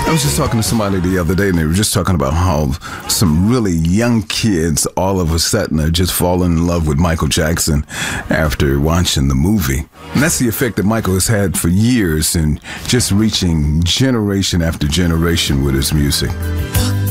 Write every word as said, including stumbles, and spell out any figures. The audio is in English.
I was just talking to somebody the other day, and they were just talking about how some really young kids all of a sudden are just falling in love with Michael Jackson after watching the movie. And that's the effect that Michael has had for years, and just reaching generation after generation with his music.